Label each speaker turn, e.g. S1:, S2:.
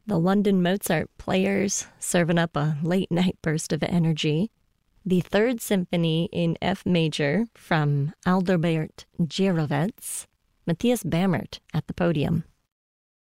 S1: The London Mozart Players serving up a late-night burst of energy. The Third Symphony in F major from Adalbert Gierowitz. Matthias Bamert at the podium.